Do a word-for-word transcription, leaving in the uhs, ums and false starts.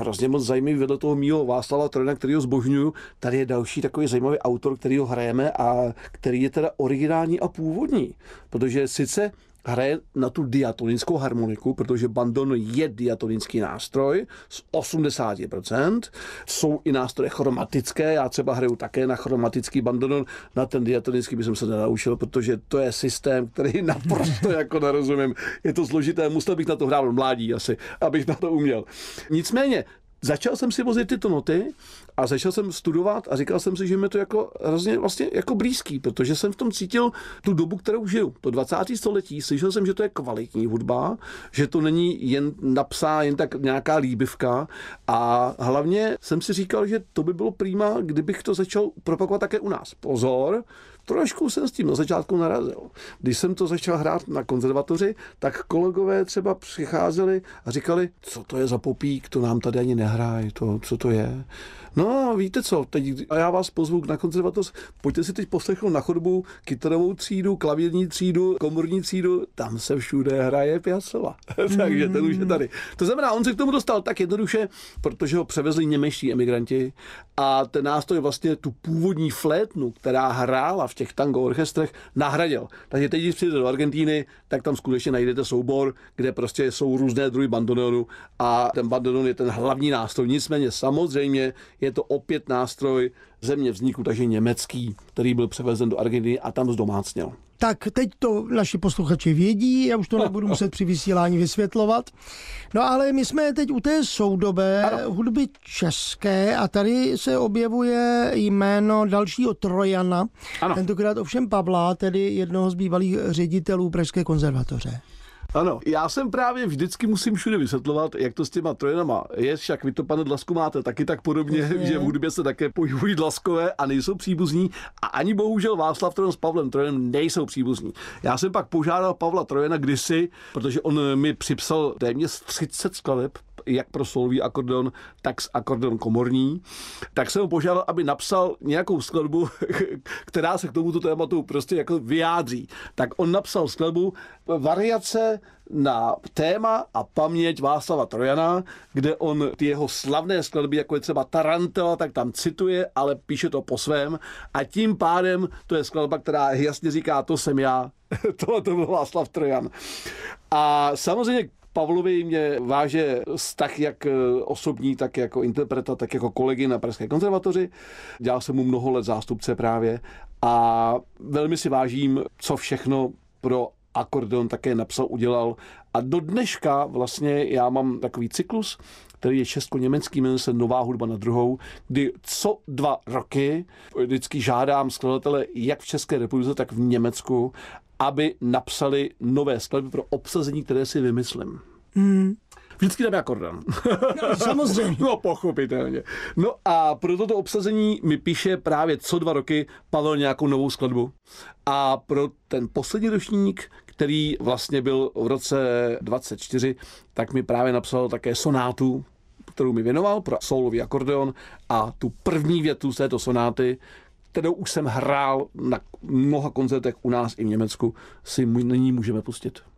hrozně moc zajímavý vedle toho mýho Václava Trojana, kterýho zbožňuju. Tady je další takový zajímavý autor, kterýho hrajeme a který je teda originální a původní. Protože sice hraje na tu diatonickou harmoniku, protože bandon je diatonický nástroj z osmdesát procent. Jsou i nástroje chromatické, já třeba hraju také na chromatický bandon, na ten diatonický bych se nenaučil, protože to je systém, který naprosto jako nerozumím. Je to složité, musel bych na to hrát od mládí asi, abych na to uměl. Nicméně, začal jsem si vozit tyto noty a začal jsem studovat a říkal jsem si, že mi to jako hrozně vlastně jako blízký, protože jsem v tom cítil tu dobu, kterou žiju. To dvacátého století, slyšel jsem, že to je kvalitní hudba, že to není jen napsá jen tak nějaká líbivka a hlavně jsem si říkal, že to by bylo prima, kdybych to začal propagovat také u nás. Pozor, trošku jsem s tím na začátku narazil. Když jsem to začal hrát na konzervatoři, tak kolegové třeba přicházeli a říkali, co to je za popík, to nám tady ani nehraje, to, co to je. No a víte co, teď a já vás pozvu na konzervatoř, pojďte si teď poslechnout na chodbu kytarovou třídu, klavírní třídu, komorní třídu, tam se všude hraje Piazzolla. Takže ten už je tady. To znamená, on se k tomu dostal tak jednoduše, protože ho převezli němečtí emigranti a ten nástroj vlastně tu původní flétnu, která hrála v těch tango orchestrech, nahradil. Takže teď, když přijde do Argentíny, tak tam skutečně najdete soubor, kde prostě jsou různé druhy bandoneonu a ten bandoneon je ten hlavní nástroj. Nicméně samozřejmě je to opět nástroj země vzniku, takže německý, který byl převezen do Argentiny a tam zdomácněl. Tak teď to naši posluchači vědí, já už to nebudu muset při vysílání vysvětlovat. No ale my jsme teď u té soudobé ano. hudby české a tady se objevuje jméno dalšího Trojana, ano. tentokrát ovšem Pavla, tedy jednoho z bývalých ředitelů Pražské konzervatoře. Ano, já jsem právě vždycky musím všude vysvětlovat, jak to s těma trojanama je, však vy to, pane Dlasku, máte taky tak podobně, je. že v hudbě se také pohybují Dlaskové a nejsou příbuzní a ani bohužel Václav Trojan s Pavlem Trojanem nejsou příbuzní. Já jsem pak požádal Pavla Trojana kdysi, protože on mi připsal téměř třicet skladeb, jak pro solový akordeon, tak s akordeon komorní, tak jsem ho požádal, aby napsal nějakou skladbu, která se k tomuto tématu prostě jako vyjádří. Tak on napsal skladbu variace na téma a paměť Václava Trojana, kde on ty jeho slavné skladby, jako je třeba Tarantela, tak tam cituje, ale píše to po svém a tím pádem to je skladba, která jasně říká, to jsem já, tohle to byl Václav Trojan. A samozřejmě Pavlovi mě váže vztah jak osobní, tak jako interpreta, tak jako kolegy na Pražské konzervatoři. Dělal jsem mu mnoho let zástupce právě a velmi si vážím, co všechno pro akordeon také napsal, udělal. A do dneška vlastně já mám takový cyklus, který je česko-německý, jmenuje se Nová hudba na druhou, kdy co dva roky vždycky žádám skladatele jak v České republice, tak v Německu, aby napsali nové skladby pro obsazení, které si vymyslím. Hmm. Vždycky dáme akordeon. No, samozřejmě. No, pochopitelně. No a pro toto obsazení mi píše právě co dva roky Pavel nějakou novou skladbu. A pro ten poslední ročník, který vlastně byl v roce dvacet čtyři, tak mi právě napsal také sonátu, kterou mi věnoval pro soulový akordeon a tu první větu z této sonáty, kterou už jsem hrál na mnoha koncertech u nás i v Německu, si nyní můžeme pustit.